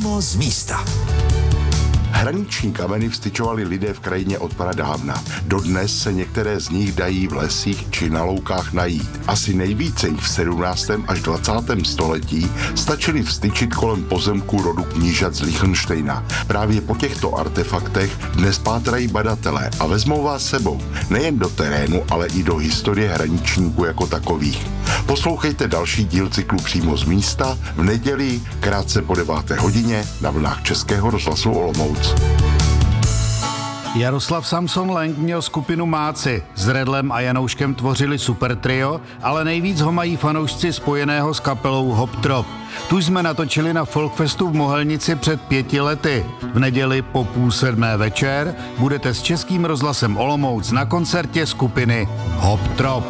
Přímo z místa. Hraniční kameny vstyčovali lidé v krajině od pradávna. Dodnes se některé z nich dají v lesích či na loukách najít. Asi nejvíce jich v 17. až 20. století stačili vstyčit kolem pozemků rodu knížat z Lichtenštejna. Právě po těchto artefaktech dnes pátrají badatelé a vezmou vás sebou nejen do terénu, ale i do historie hraničníků jako takových. Poslouchejte další díl cyklu Přímo z místa v neděli krátce po 9. hodině na vlnách Českého rozhlasu Olomouc. Jaroslav Samson Lenk měl skupinu Máci. S Redlem a Janouškem tvořili super trio, ale nejvíc ho mají fanoušci spojeného s kapelou Hop Trop. Tu jsme natočili na Folkfestu v Mohelnici před 5 lety. V neděli po 6:30 večer budete s Českým rozhlasem Olomouc na koncertě skupiny Hop Trop.